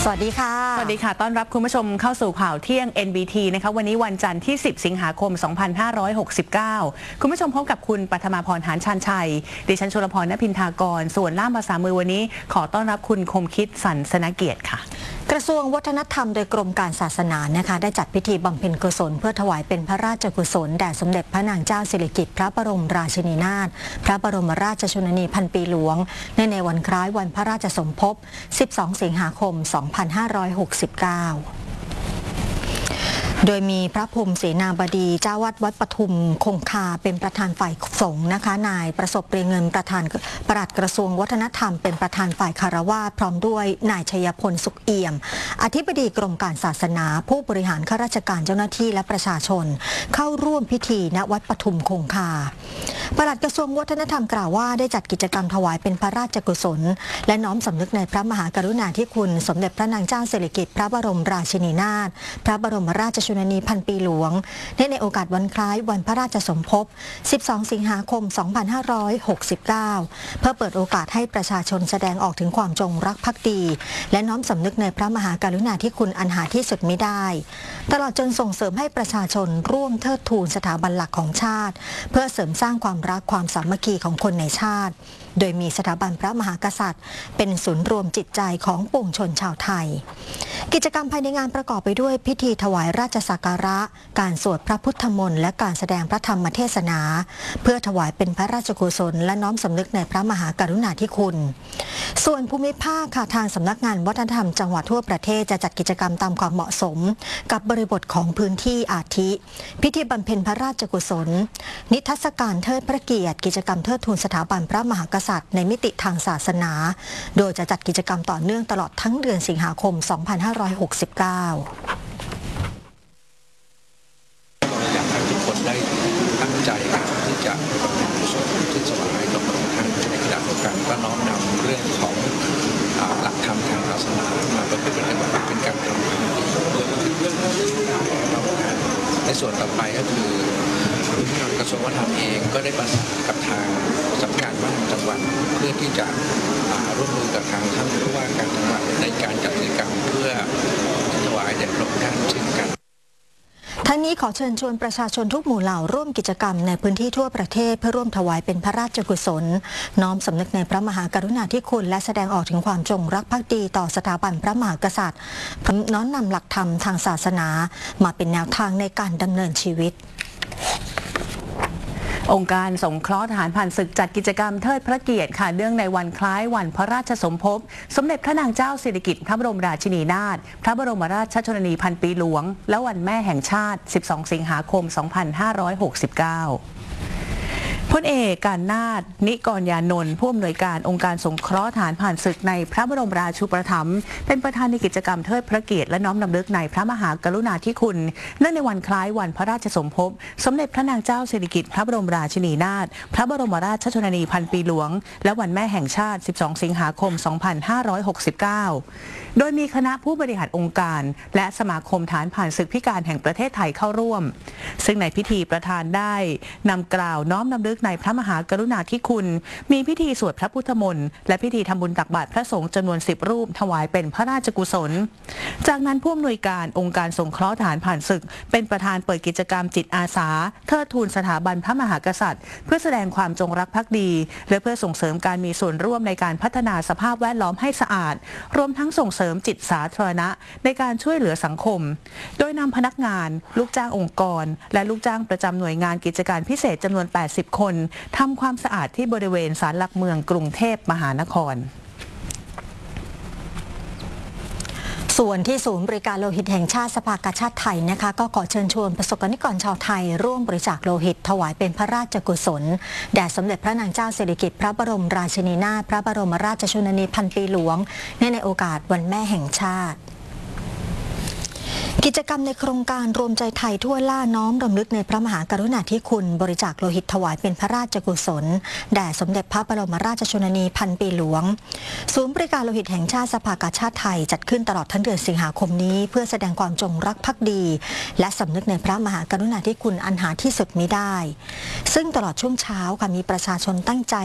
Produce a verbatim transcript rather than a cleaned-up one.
สวัสดีค่ะสวัสดีค่ะต้อนรับคุณผู้ชมเข้าสู่ข่าวเที่ยง เอ็น บี ที นะคะวันนี้วันจันทร์ที่สิบสิงหาคมสองพันห้าร้อยหกสิบเก้าคุณผู้ชมพบกับคุณปัทมาพรหานชาญชัยดิฉันชลพรณพินทากรส่วนล่ามภาษามือวันนี้ขอต้อนรับคุณคมคิดสันสนเกียรติค่ะกระทรวงวัฒนธรรมโดยกรมการศาสนานะคะได้จัดพิธีบำเพ็ญกุศลเพื่อถวายเป็นพระราชกุศลแด่สมเด็จพระนางเจ้าสิริกิติ์พระบรมราชินีนาถพระบรมราชชนนีพันปีหลวงในในวันคล้ายวันพระราชสมภพสิบสองสิงหาคมสองพันห้าร้อยหกสิบเก้าโดยมีพระพรหมเสนาบดีเจ้าวัดวัดปทุมคงคาเป็นประธานฝ่ายสงฆ์นะคะนายประสบเรียงเงินประธานปลัดกระทรวงวัฒนธรรมเป็นประธานฝ่ายคารวาสพร้อมด้วยนายชัยพลสุขเอี่ยมอธิบดีกรมการศาสนาผู้บริหารข้าราชการเจ้าหน้าที่และประชาชนเข้าร่วมพิธีณวัดปทุมคงคาปลัดกระทรวงวัฒนธรรมกล่าวว่าได้จัดกิจกรรมถวายเป็นพระราชกุศลและน้อมสำนึกในพระมหากรุณาธิคุณสมเด็จพระนางเจ้าสิริกิติ์พระบรมราชินีนาถพระบรมราชชนนีพันปีหลวงในในโอกาสวันคล้ายวันพระราชสมภพสิบสองสิงหาคมสองพันห้าร้อยหกสิบเก้าเพื่อเปิดโอกาสให้ประชาชนแสดงออกถึงความจงรักภักดีและน้อมสำนึกในพระมหากรุณาธิคุณอันหาที่สุดมิได้ตลอดจนส่งเสริมให้ประชาชนร่วมเทิดทูนสถาบันหลักของชาติเพื่อเสริมสร้างความรักความสามัคคีของคนในชาติโดยมีสถาบันพระมหากษัตริย์เป็นศูนย์รวมจิตใจของปวงชนชาวไทยกิจกรรมภายในงานประกอบไปด้วยพิธีถวายราชสักการะการสวดพระพุทธมนต์และการแสดงพระธรรมเทศนาเพื่อถวายเป็นพระราชกุศลและน้อมสำนึกในพระมหากรุณาธิคุณส่วนภูมิภาคค่ะทางสำนักงานวัฒนธรรมจังหวัดทั่วประเทศจะจัดกิจกรรมตามความเหมาะสมกับบริบทของพื้นที่อาทิพิธีบำเพ็ญพระราชกุศลนิทรรศการเทิดพระเกียรติกิจกรรมเทิดทูนสถาบันพระมหากษัตริย์ในมิติทางศาสนาโดยจะจัดกิจกรรมต่อเนื่องตลอดทั้งเดือนสิงหาคมสองพันห้าร้อยหกสิบเก้าอยากให้ทุกคนได้ตั้งใจที่จะบำเพ็ญกุศลที่ถวายต่อพระองค์ท่านในขณะเดียวกันก็น้อมนำเรื่องของหลักธรรมทางศาสนามาประพฤติปฏิบัติเป็นการทำความดีในส่วนต่อไปก็คือกระทรวงวัฒนธรรมเองก็ได้ประสานกับทางสำนักงานวัฒนธรรมจังหวัดเพื่อที่จะร่วมมือกับทางท่านผู้ว่าการจังหวัดในการจัดกิจกรรมเพื่อถวายแด่พระองค์ท่านเช่นกันทั้งนี้ขอเชิญชวนประชาชนทุกหมู่เหล่าร่วมกิจกรรมในพื้นที่ทั่วประเทศเพื่อร่วมถวายเป็นพระราชกุศลน้อมสำนึกในพระมหากรุณาธิคุณและแสดงออกถึงความจงรักภักดีต่อสถาบันพระมหากษัตริย์น้อมนำหลักธรรมทางศาสนามาเป็นแนวทางในการดำเนินชีวิตองค์การสงเคราะห์ทหารผ่านศึกจัดกิจกรรมเทิดพระเกียรติค่ะเนื่องในวันคล้ายวันพระราชสมภพสมเด็จพระนางเจ้าสิริกิติ์พระบรมราชินีนาถพระบรมราชชนนีพันปีหลวงและวันแม่แห่งชาติสิบสองสิงหาคมสองพันห้าร้อยหกสิบเก้าพลเอกการนาถนิกรยานนท์ผู้อำนวยการองค์การสงเคราะห์ทหารผ่านศึกในพระบรมราชูปถัมภ์เป็นประธานในกิจกรรมเทิดพระเกียรติและน้อมรำลึกในพระมหากรุณาธิคุณเนื่องในวันคล้ายวันพระราชสมภพสมเด็จพระนางเจ้าสิริกิติ์พระบรมราชินีนาถพระบรมราชชนนีพันปีหลวงและวันแม่แห่งชาติสิบสองสิงหาคมสองพันห้าร้อยหกสิบเก้าโดยมีคณะผู้บริหารองค์การและสมาคมทหารผ่านศึกพิการแห่งประเทศไทยเข้าร่วมซึ่งในพิธีประธานได้นำกล่าวน้อมรำลึกในพระมหากรุณาธิคุณมีพิธีสวดพระพุทธมนต์และพิธีทำบุญตักบาตรพระสงฆ์จำนวนสิบรูปถวายเป็นพระราชกุศลจากนั้นผู้อำนวยการองค์การสงเคราะห์ทหารผ่านศึกเป็นประธานเปิดกิจกรรมจิตอาสาเทิดทูนสถาบันพระมหากษัตริย์เพื่อแสดงความจงรักภักดีและเพื่อส่งเสริมการมีส่วนร่วมในการพัฒนาสภาพแวดล้อมให้สะอาดรวมทั้งส่งเสริมจิตสาธารณะในการช่วยเหลือสังคมโดยนำพนักงานลูกจ้างองค์กรและลูกจ้างประจำหน่วยงานกิจการพิเศษจำนวนแปดสิบคนทำความสะอาดที่บริเวณศาลหลักเมืองกรุงเทพมหานครส่วนที่ศูนย์บริการโลหิตแห่งชาติสภากาชาติไทยนะคะก็ขอเชิญชวนประสบกนิกรชาวไทยร่วมบริจาคโลหิตถวายเป็นพระราชกุศลแด่สมเด็จพระนางเจ้าสิริกิติ์พระบรมราชินีนาถพระบรมราชชนนีพันปีหลวงในในโอกาสวันแม่แห่งชาติกิจกรรมในโครงการรวมใจไทยทั่วล่าน้อมรำลึกในพระมหากรุณาธิคุณบริจาคโลหิตถวายเป็นพระราชกุศลแด่สมเด็จพระบรมราชชนนีพันปีหลวงศูนย์บริการโลหิตแห่งชาติสภากาชาติไทยจัดขึ้นตลอดทั้งเดือนสิงหาคมนี้เพื่อแสดงความจงรักภักดีและสำนึกในพระมหากรุณาธิคุณอันหาที่สุดมิได้ซึ่งตลอดช่วงเช้าค่ะมีประชาชนตั้งใจ